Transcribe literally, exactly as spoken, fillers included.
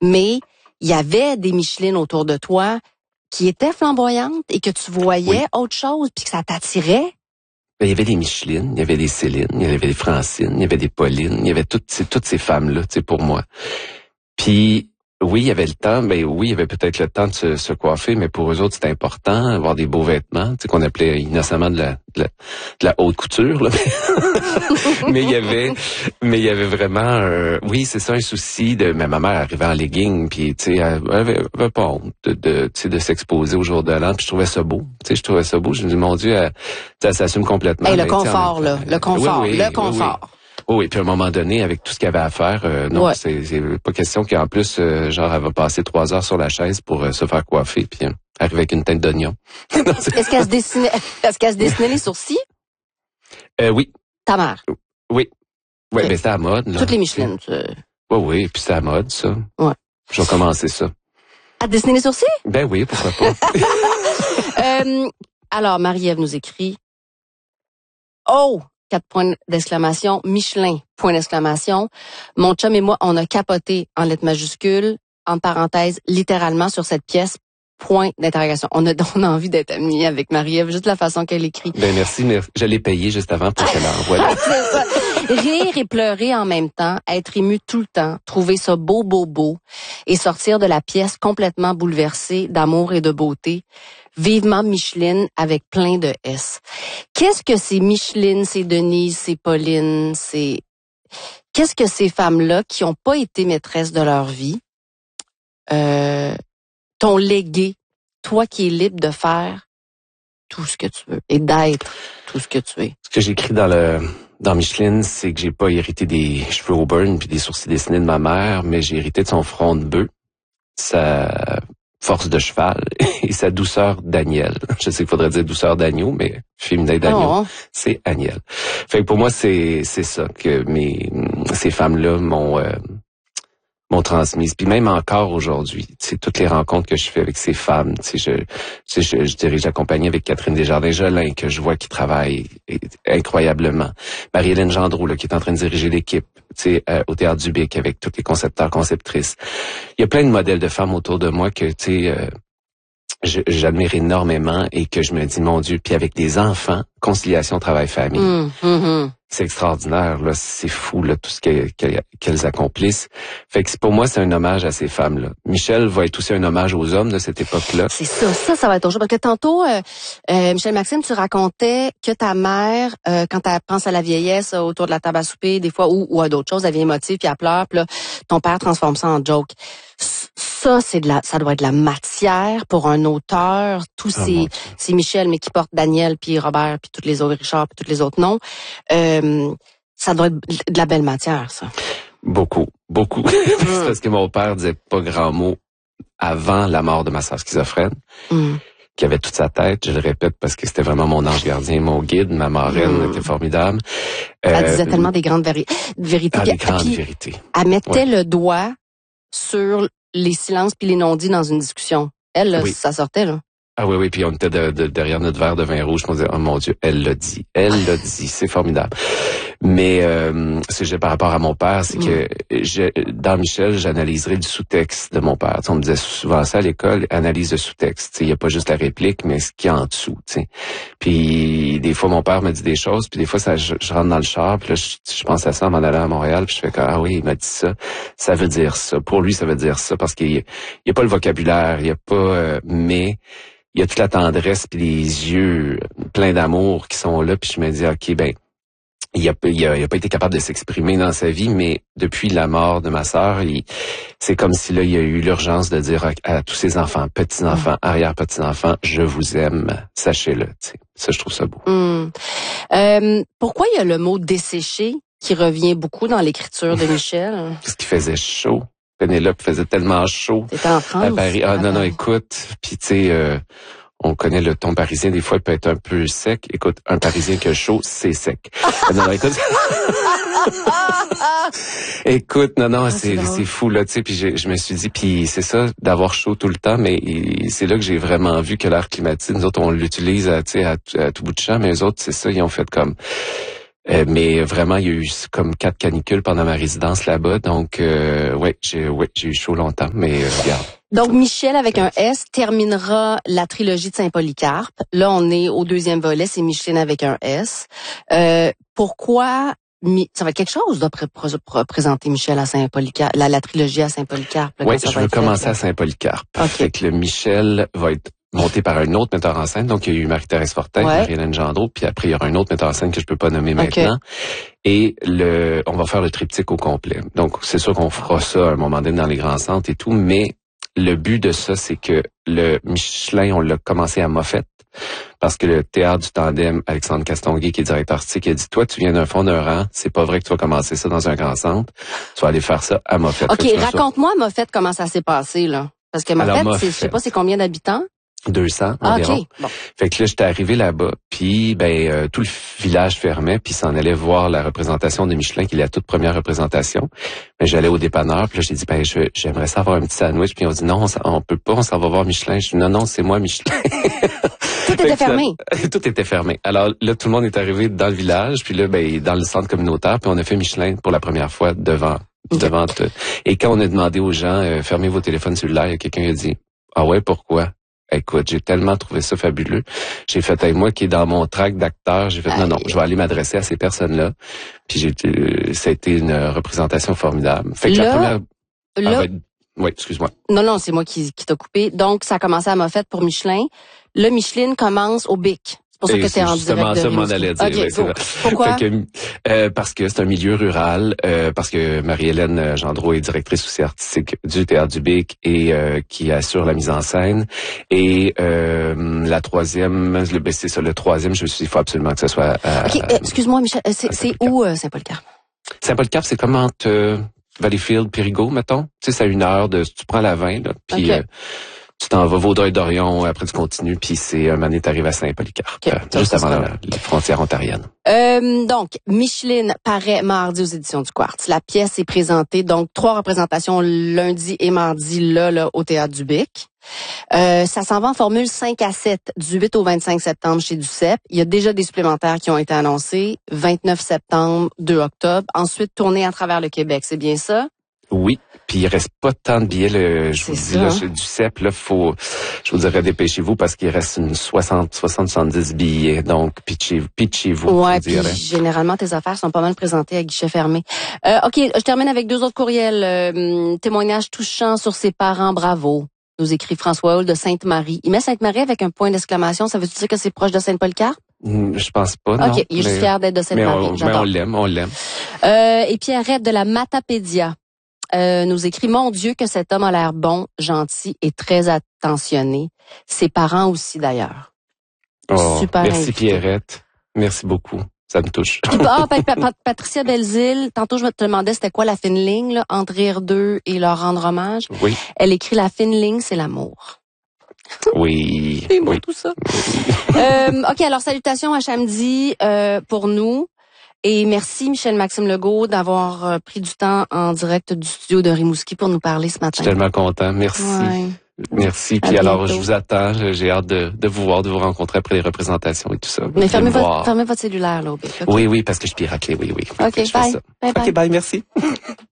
mais il y avait des Micheline autour de toi qui étaient flamboyantes et que tu voyais oui. autre chose puis que ça t'attirait? Ben, il y avait des Micheline, il y avait des Céline, il y avait des Francine, il y avait des Pauline, il y avait toutes ces, toutes ces femmes-là, tu sais, pour moi. Puis, oui, il y avait le temps, ben oui, il y avait peut-être le temps de se, se coiffer, mais pour eux autres, c'était important, avoir des beaux vêtements, tu sais, qu'on appelait innocemment de la, de la, de la haute couture, là. mais il y avait, mais il y avait vraiment, un, oui, c'est ça, un souci de, mais ma mère arrivait en legging, puis tu sais, elle avait, elle avait pas honte de, de, tu sais, de s'exposer au jour de l'an, puis je trouvais ça beau, tu sais, je trouvais ça beau, je me dis, mon Dieu, elle, elle s'assume complètement. Hey, le confort, là, le confort, oui, oui, le confort. Oui, oui. Oh, et puis à un moment donné, avec tout ce qu'il y avait à faire, euh, non, ouais. c'est, c'est pas question qu'en plus, euh, genre, elle va passer trois heures sur la chaise pour euh, se faire coiffer, puis euh, arriver avec une teinte d'oignon. Est-ce qu'elle se dessinait, est-ce qu'elle se dessinait les sourcils? Euh, oui. Ta mère? Oui. Oui, okay. ben c'était à la mode, là. Toutes les Michelin, tu... Oui, oui, puis c'était à la mode, ça. Ouais. Je vais commencer ça. À dessiner les sourcils? Ben oui, pourquoi pas. euh, alors, Marie-Ève nous écrit. Oh! Quatre points d'exclamation. Michelin, point d'exclamation. Mon chum et moi, on a capoté en lettres majuscules, en parenthèse, littéralement sur cette pièce, point d'interrogation. On a, on a envie d'être amis avec Marie-Ève, juste la façon qu'elle écrit. Ben merci, mais je l'ai payé juste avant pour qu'elle envoie. Rire et pleurer en même temps, être ému tout le temps, trouver ça beau, beau, beau, et sortir de la pièce complètement bouleversée d'amour et de beauté. Vivement Micheline avec plein de S. Qu'est-ce que c'est Micheline, c'est Denise, c'est Pauline, c'est... Qu'est-ce que ces femmes-là qui ont pas été maîtresses de leur vie euh, t'ont légué, toi qui es libre de faire tout ce que tu veux et d'être tout ce que tu es? Ce que j'écris dans le dans Micheline, c'est que j'ai pas hérité des cheveux au burn puis des sourcils dessinés de ma mère, mais j'ai hérité de son front de bœuf, sa force de cheval et sa douceur d'Agnelle. Je sais qu'il faudrait dire douceur d'agneau, mais féminin d'agneau, oh. c'est Agnelle. Fait que pour moi, c'est c'est ça que mes ces femmes-là m'ont euh, m'ont transmise. Puis même encore aujourd'hui, tu sais, toutes les rencontres que je fais avec ces femmes, tu sais, je, tu sais, je, je dirige la compagnie avec Catherine Desjardins-Jolin, que je vois qui travaille incroyablement. Marie-Hélène Gendreau, là, qui est en train de diriger l'équipe, tu sais, euh, au Théâtre du Bic avec tous les concepteurs, conceptrices. Il y a plein de modèles de femmes autour de moi que, tu sais, euh, je, j'admire énormément et que je me dis, mon Dieu, puis avec des enfants, conciliation travail-famille. Mmh, mmh. C'est extraordinaire, là, c'est fou, là, tout ce qu'elles, qu'elles accomplissent. Fait que pour moi, c'est un hommage à ces femmes-là. Michel va être aussi un hommage aux hommes de cette époque-là. C'est ça, ça, ça va être toujours. Parce que tantôt, euh, euh, Michel-Maxime, tu racontais que ta mère, euh, quand elle pense à la vieillesse, euh, autour de la table à souper, des fois, ou, ou à d'autres choses, elle vient émotive, puis elle pleure, puis là, ton père transforme ça en joke. Ça, c'est de la, ça doit être de la matière pour un auteur. Tous oh ces, ces Michel, mais qui portent Daniel, puis Robert, puis tous les autres Richard, puis tous les autres noms. Euh, ça doit être de la belle matière, ça. Beaucoup, beaucoup. Mm. C'est parce que mon père disait pas grand mot avant la mort de ma sœur schizophrène, mm. qui avait toute sa tête. Je le répète parce que c'était vraiment mon ange gardien, mon guide, ma marraine mm. était formidable. Elle euh, disait tellement des grandes véri- vérités. Ah, des grandes puis, vérités. Elle mettait ouais. le doigt sur les silences puis les non-dits dans une discussion. Elle, là, oui. ça sortait, là. Ah oui, oui, puis on était de, de, derrière notre verre de vin rouge, on disait, oh mon Dieu, elle l'a dit, elle l'a dit, c'est formidable. Mais euh, ce que j'ai par rapport à mon père, c'est mm. que je, dans Michel, j'analyserai le sous-texte de mon père. T'sais, on me disait souvent ça à l'école, analyse le sous-texte. Il n'y a pas juste la réplique, mais ce qu'il y a en dessous. T'sais. Puis des fois, mon père me dit des choses, puis des fois, ça, je, je rentre dans le char, puis là, je, je pense à ça en m'en allant à Montréal, puis je fais comme, ah oui, il m'a dit ça, ça veut dire ça. Pour lui, ça veut dire ça, parce qu'il n'y a, a pas le vocabulaire, il n'y a pas... Euh, mais... il y a toute la tendresse puis les yeux pleins d'amour qui sont là, puis je me dis ok ben il a il a, il a pas été capable de s'exprimer dans sa vie, mais depuis la mort de ma sœur, il, c'est comme si là il y a eu l'urgence de dire à, à tous ses enfants, petits enfants, arrière petits enfants, je vous aime, sachez-le. T'sais. Ça je trouve ça beau. Mmh. Euh, pourquoi il y a le mot desséché qui revient beaucoup dans l'écriture de Michel? Parce qu'il faisait chaud. Pénélope faisait tellement chaud. C'était en France. À Paris. Ah non, non, écoute. Puis tu sais, euh, on connaît le ton parisien. Des fois, il peut être un peu sec. Écoute, un Parisien qui a chaud, c'est sec. non, non, écoute. écoute, non, non, ah, c'est, c'est, c'est fou, là, tu sais. Puis je, je me suis dit, puis c'est ça, d'avoir chaud tout le temps, mais c'est là que j'ai vraiment vu que l'air climatique, nous autres, on l'utilise à, tu sais, à, à tout bout de champ, mais eux autres, c'est ça, ils ont fait comme... Euh, mais vraiment, il y a eu comme quatre canicules pendant ma résidence là-bas. Donc, euh, ouais, j'ai ouais, j'ai eu chaud longtemps, mais euh, regarde. Donc, Michel, avec un S, terminera la trilogie de Saint-Polycarpe. Là, on est au deuxième volet, c'est Micheline avec un S. Euh, pourquoi... Ça va être quelque chose de pré- pré- présenter Michel à Saint-Polycarpe, la, la trilogie à Saint-Polycarpe. Oui, je veux commencer fait, à Saint-Polycarpe. Okay. Fait que le Michel va être monté par un autre metteur en scène. Donc, il y a eu Marie-Thérèse Fortin, ouais. Marie-Hélène Gendreau, puis après, il y aura un autre metteur en scène que je peux pas nommer okay. maintenant. Et le, on va faire le triptyque au complet. Donc, c'est sûr qu'on fera ça à un moment donné dans les grands centres et tout, mais le but de ça, c'est que le Michelin, on l'a commencé à Moffett. Parce que le théâtre du tandem, Alexandre Castonguay, qui est directeur artistique, il a dit, toi, tu viens d'un fond d'un rang, c'est pas vrai que tu vas commencer ça dans un grand centre, tu vas aller faire ça à Moffett. OK, raconte-moi à Moffett comment ça s'est passé, là. Parce que Moffett, Alors, Moffett, c'est, je sais pas, c'est combien d'habitants? deux cents ah, environ. Okay. Bon. Fait que là, j'étais arrivé là-bas, puis ben euh, tout le village fermait, puis s'en allait voir la représentation de Michelin, qui est la toute première représentation. Mais j'allais au dépanneur, puis là, j'ai dit, ben je, j'aimerais ça avoir un petit sandwich, puis on dit, non, on, on peut pas, on s'en va voir Michelin. Je dis, non, non, c'est moi, Michelin. Tout était fermé. Ça, tout était fermé. Alors là, tout le monde est arrivé dans le village, puis là, ben dans le centre communautaire, puis on a fait Michelin pour la première fois devant, okay. devant tout. Et quand on a demandé aux gens, euh, fermez vos téléphones cellulaires, il y a quelqu'un qui a dit, ah ouais, pourquoi? Écoute, j'ai tellement trouvé ça fabuleux. J'ai fait avec moi qui est dans mon track d'acteur, j'ai fait Aïe. non, non, je vais aller m'adresser à ces personnes-là. Puis j'ai euh, ça a été une représentation formidable. Fait que là, la première. Là, va être... Oui, excuse-moi. Non, non, c'est moi qui, qui t'a coupé. Donc, ça a commencé à Moffett pour Michelin. Là, Micheline commence au Bic. C'est pour ça que t'es en direct de ça, m'en allait dire. Okay, ouais, c'est vrai. Pourquoi? Fait que, euh, parce que c'est un milieu rural, euh, parce que Marie-Hélène Gendreau est directrice aussi artistique du Théâtre du Bic et euh, qui assure la mise en scène. Et euh, la troisième, ben, c'est ça, le troisième, je me suis dit, il faut absolument que ce soit... À, OK, euh, excuse-moi, Michel, c'est, c'est où euh, Saint-Polycarpe? Saint-Polycarpe, c'est comme entre euh, Valleyfield, Périgot, mettons. Tu sais, c'est à une heure de... Tu prends la vingt, là, puis... Okay. Euh, tu t'en vas Vaudreuil-Dorion, après tu continues, puis c'est un moment donné, t'arrives à Saint-Polycarpe, okay, euh, juste avant la, les frontières ontariennes. Euh, donc, Micheline paraît mardi aux éditions du Quartz. La pièce est présentée, donc trois représentations lundi et mardi là, là au Théâtre du Bic. Euh, ça s'en va en formule cinq à sept du huit au vingt-cinq septembre chez Duceppe. Il y a déjà des supplémentaires qui ont été annoncés. vingt-neuf septembre, deux octobre. Ensuite, tournée à travers le Québec, c'est bien ça? Oui, puis il reste pas tant de billets. Là, je c'est vous dis ça. Là, chez Duceppe, là, faut, je vous dirais dépêchez-vous parce qu'il reste une soixante, soixante, soixante-dix billets. Donc pitchez-vous, pitchez-vous. Ouais, puis généralement tes affaires sont pas mal présentées à guichet fermé. Euh, ok, je termine avec deux autres courriels. Euh, témoignage touchant sur ses parents, bravo. Nous écrit François Hull de Sainte-Marie. Il met Sainte-Marie avec un point d'exclamation. Ça veut-tu dire que c'est proche de Saint-Polycarpe? Mmh, je pense pas, non. Ok, il est juste fier d'être de Sainte-Marie. Mais on, mais on l'aime, on l'aime. Euh, et Pierrette de la Matapédia. Euh, nous écrit, mon Dieu, que cet homme a l'air bon, gentil et très attentionné. Ses parents aussi, d'ailleurs. Oh, Super merci invité. Pierrette. Merci beaucoup. Ça me touche. Ah, Patricia Belzile, tantôt je me te demandais c'était quoi la fine ligne, là, entre rire d'eux et leur rendre hommage. Oui. Elle écrit la fine ligne, c'est l'amour. Oui. C'est beau oui. tout ça. euh, OK, alors salutations à samedi euh, pour nous. Et merci Michel-Maxime Legault d'avoir euh, pris du temps en direct du studio de Rimouski pour nous parler ce matin. Je suis tellement content. Merci. Ouais. Merci. Puis alors, je vous attends. J'ai hâte de, de vous voir, de vous rencontrer après les représentations et tout ça. Mais fermez votre, fermez votre cellulaire, là. Okay. Oui, oui, parce que je pirate les, oui, oui. OK, bye. Bye, bye. OK, bye, merci.